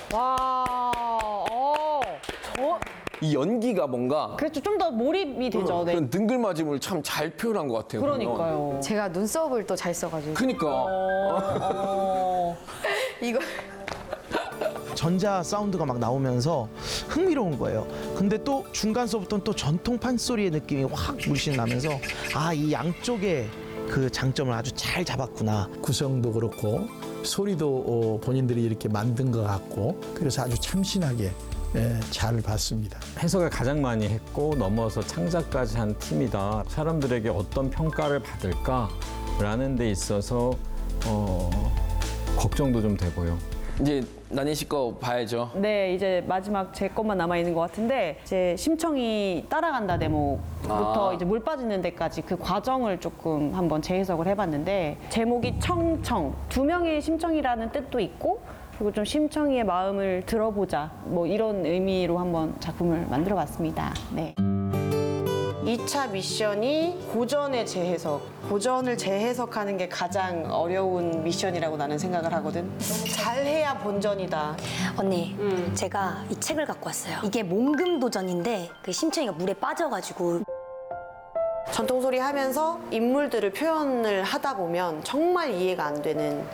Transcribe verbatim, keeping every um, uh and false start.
와, 어, 저, 이 연기가 뭔가 그렇죠. 좀 더 몰입이 되죠. 네. 그런 능글맞음을 참 잘 표현한 것 같아요. 보면. 그러니까요. 제가 눈썹을 또 잘 써가지고. 그러니까 어, 이거. 전자 사운드가 막 나오면서 흥미로운 거예요. 근데 또 중간서부터는 또 전통 판소리의 느낌이 확 물씬 나면서 아, 이 양쪽의 그 장점을 아주 잘 잡았구나. 구성도 그렇고 소리도 어, 본인들이 이렇게 만든 것 같고 그래서 아주 참신하게 예, 잘 봤습니다. 해석을 가장 많이 했고 넘어서 창작까지 한 팀이다. 사람들에게 어떤 평가를 받을까라는 데 있어서 어, 걱정도 좀 되고요. 이제 난희 씨 거 봐야죠. 네, 이제 마지막 제 것만 남아 있는 것 같은데 제 심청이 따라간다 대목부터 아. 이제 물 빠지는 데까지 그 과정을 조금 한번 재해석을 해봤는데 제목이 청청 두 명의 심청이라는 뜻도 있고 그리고 좀 심청이의 마음을 들어보자 뭐 이런 의미로 한번 작품을 만들어봤습니다. 네. 이 차 미션이 고전의 재해석. 고전을 재해석하는 게 가장 어려운 미션이라고 나는 생각을 하거든. 잘해야 본전이다. 언니, 제가 이 책을 갖고 왔어요. 이게 몽금도전인데 그 심청이가 물에 빠져가지고 전통소리 하면서 인물들을 표현을 하다 보면 정말 이해가 안 되는